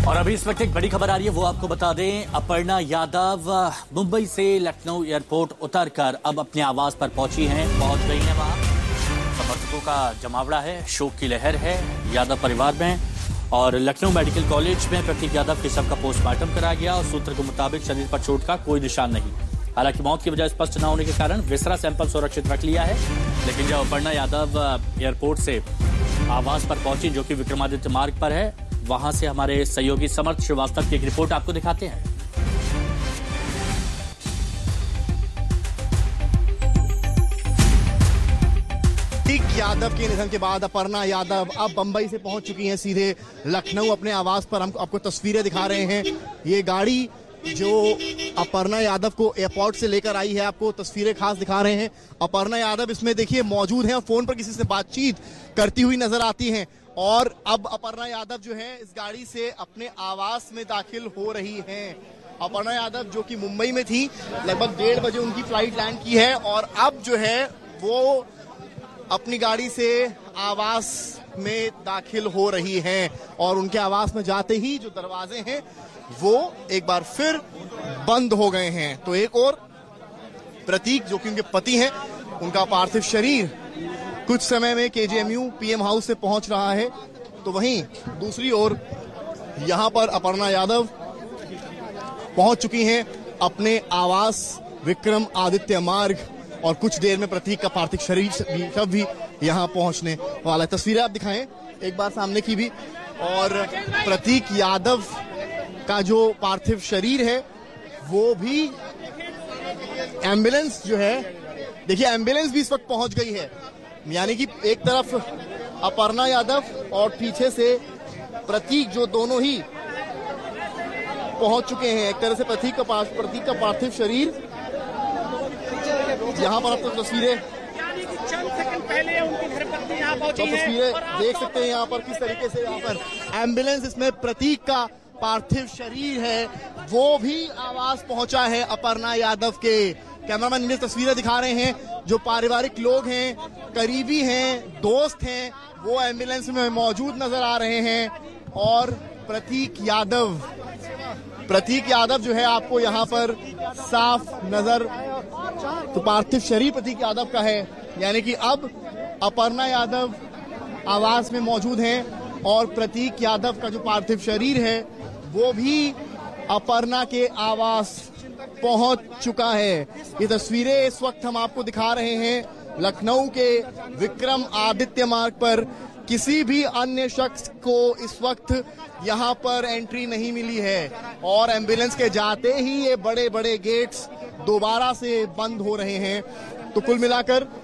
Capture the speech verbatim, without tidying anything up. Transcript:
और अभी इस वक्त एक बड़ी खबर आ रही है, वो आपको बता दें। अपर्णा यादव मुंबई से लखनऊ एयरपोर्ट उतरकर अब अपने आवास पर पहुंची हैं, पहुंच गई हैं। वहां समर्थकों का जमावड़ा है, शोक की लहर है यादव परिवार में। और लखनऊ मेडिकल कॉलेज में प्रतीक यादव के शव का पोस्टमार्टम कराया गया और सूत्र के मुताबिक शरीर पर चोट का कोई निशान नहीं। हालांकि मौत की वजह स्पष्ट न होने के कारण विसरा सैंपल सुरक्षित रख लिया है। लेकिन जब अपर्णा यादव एयरपोर्ट से आवास पर पहुंची, जो कि विक्रमादित्य मार्ग पर है, वहां से हमारे सहयोगी समर्थ श्रीवास्तव की एक रिपोर्ट आपको दिखाते हैं। प्रतीक यादव के निधन के बाद अपर्णा यादव अब बंबई से पहुंच चुकी हैं सीधे लखनऊ अपने आवास पर। हम आपको तस्वीरें दिखा रहे हैं। ये गाड़ी जो अपर्णा यादव को एयरपोर्ट से लेकर आई है, आपको तस्वीरें खास दिखा रहे हैं। अपर्णा यादव इसमें देखिए मौजूद हैं और फोन पर किसी से बातचीत करती हुई नजर आती हैं। और अब अपर्णा यादव जो है इस गाड़ी से अपने आवास में दाखिल हो रही हैं। अपर्णा यादव जो कि मुंबई में थी, लगभग डेढ़ बजे उनकी फ्लाइट लैंड की है और अब जो है वो अपनी गाड़ी से आवास में दाखिल हो रही हैं। और उनके आवास में जाते ही जो दरवाजे हैं वो एक बार फिर बंद हो गए हैं। तो एक और प्रतीक जो कि उनके पति हैं, उनका पार्थिव शरीर कुछ समय में केजीएमयू पीएम हाउस से पहुंच रहा है। तो वहीं दूसरी ओर यहां पर अपर्णा यादव पहुंच चुकी हैं अपने आवास विक्रम आदित्य मार्ग और कुछ देर में प्रतीक का पार्थिव शरीर शव भी यहां पहुंचने वाला है। तस्वीरें आप दिखाएं एक बार सामने की भी। और प्रतीक यादव का जो पार्थिव शरीर है वो भी एम्बुलेंस जो है, देखिए एम्बुलेंस भी इस वक्त पहुंच गई है। यानी कि एक तरफ अपर्णा यादव और पीछे से प्रतीक, जो दोनों ही पहुंच चुके हैं। एक तरह से प्रतीक का प्रतीक का पार्थिव शरीर यहाँ पर आपको तस्वीरें चंद सेकंड पहले उनकी धर्मपत्नी यहाँ पहुंची तो तस्वीरें देख सकते हैं यहाँ पर किस तरीके से यहाँ पर एम्बुलेंस, इसमें प्रतीक का पार्थिव शरीर है वो भी आवास पहुंचा है अपर्णा यादव के। कैमरामैन इन्हें तस्वीरें दिखा रहे हैं। जो पारिवारिक लोग हैं, करीबी हैं, दोस्त हैं, वो एम्बुलेंस में मौजूद नजर आ रहे हैं। और प्रतीक यादव प्रतीक यादव जो है आपको यहाँ पर साफ नजर, तो पार्थिव शरीर प्रतीक यादव का है। यानी कि अब अपर्णा यादव आवास में मौजूद हैं और प्रतीक यादव का जो पार्थिव शरीर है वो भी अपर्णा के आवास पहुंच चुका है। ये तस्वीरें इस वक्त हम आपको दिखा रहे हैं लखनऊ के विक्रम आदित्य मार्ग पर। किसी भी अन्य शख्स को इस वक्त यहाँ पर एंट्री नहीं मिली है और एम्बुलेंस के जाते ही ये बड़े बड़े गेट्स दोबारा से बंद हो रहे हैं। तो कुल मिलाकर